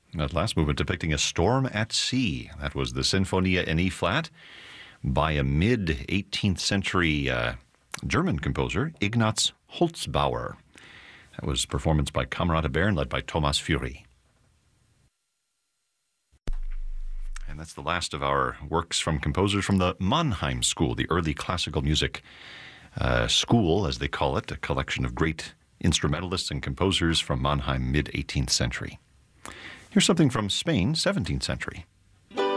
That last movement depicting a storm at sea. That was the Sinfonia in E flat by a mid-18th century German composer, Ignaz Holzbauer. That was performance by Camerata Bern, led by Thomas Fury. And that's the last of our works from composers from the Mannheim School, the early classical music school, as they call it, a collection of great instrumentalists and composers from Mannheim, mid-18th century. Here's something from Spain, 17th century.